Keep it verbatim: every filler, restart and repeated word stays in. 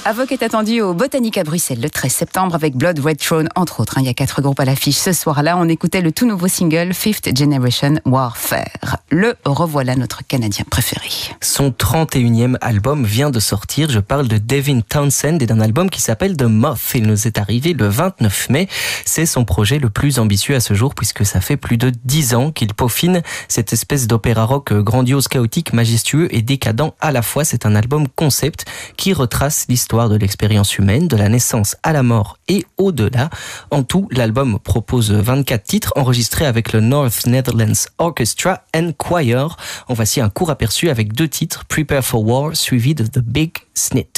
Avoc est attendu au Botanique à Bruxelles le treize septembre avec Blood Red Throne, entre autres. Il y a quatre groupes à l'affiche ce soir-là. On écoutait le tout nouveau single Fifth Generation Warfare. Le revoilà, notre Canadien préféré. Son trente et unième album vient de sortir. Je parle de Devin Townsend et d'un album qui s'appelle The Moth. Il nous est arrivé le vingt-neuf mai. C'est son projet le plus ambitieux à ce jour puisque ça fait plus de dix ans qu'il peaufine cette espèce d'opéra rock grandiose, chaotique, majestueux et décadent à la fois. C'est un album concept qui retrace l'histoire de l'expérience humaine, de la naissance à la mort et au-delà. En tout, l'album propose vingt-quatre titres enregistrés avec le North Netherlands Orchestra and Choir. En voici un court aperçu avec deux titres, Prepare for War suivi de The Big Snit.